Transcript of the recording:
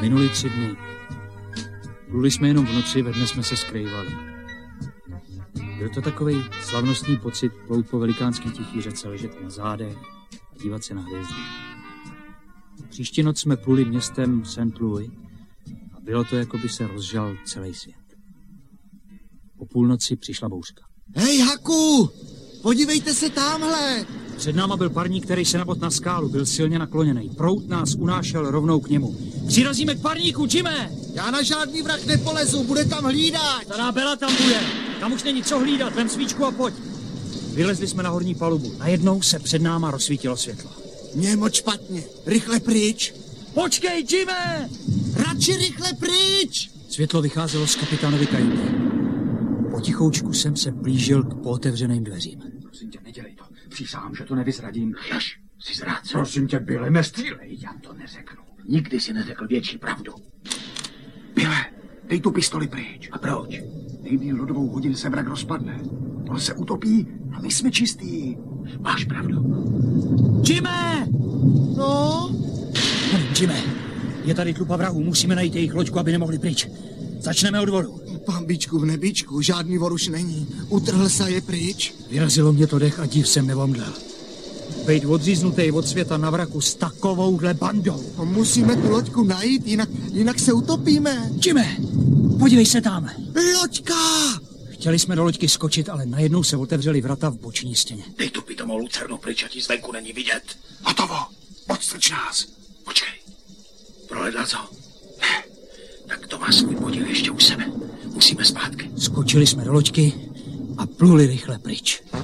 Minuli 3 dny. Pluli jsme jenom v noci, ve dne jsme se skrývali. Byl to takovej slavnostní pocit plout po velikánský tichý řece, ležet na zádech a dívat se na hvězdy. Příští noc jsme pluli městem St. Louis a bylo to, jako by se rozžal celý svět. Po půlnoci přišla bouřka. Hej, Haku! Podívejte se tamhle! Před náma byl parník, který se nabodl na skálu, byl silně nakloněný. Proud nás unášel rovnou k němu. Přirazíme k parníku, Jimé! Já na žádný vrah nepolezu, bude tam hlídat! Stará Bela tam bude. Tam už není co hlídat, vem svíčku a pojď. Vylezli jsme na horní palubu. Najednou se před náma rozsvítilo světlo. Mně je moc špatně. Rychle pryč! Počkej, Jimé! Radši rychle pryč! Světlo vycházelo z kapitánovy kajuty. Potichoučku jsem se blížil k pootevřeným dveřím. Prosím tě, nedělej to. Přísahám, že to nevyzradím. Jaž, jsi zrádce. Prosím tě, Byle, nestřílej. Já to neřeknu. Nikdy si neřekl větší pravdu. Byle, dej tu pistoli pryč. A proč? Nejmíň lodovou hodin se vrak rozpadne. On se utopí a my jsme čistí. Máš pravdu. Jimé! No? Jimé, je tady tlupa vrahů, musíme najít jejich loďku, aby nemohli pryč. Začneme od vodu. Pambičku v nebíčku, žádný vor už není. Utrhl se je pryč. Vyrazilo mě to dech a div jsem nevomdlel. Bejt odříznutej od světa na vraku s takovouhle bandou. Musíme tu loďku najít, jinak se utopíme. Jimé, podívej se tam. Loďka! Chtěli jsme do loďky skočit, ale najednou se otevřely vrata v boční stěně. Dej tu pitomou lucernu pryč, a ti zvenku není vidět. Hotovo, odstrč nás. Počkej, prohledal to. Ne, tak to má svůj podíl ještě u sebe. Musíme zpátky. Skočili jsme do loďky a pluli rychle pryč.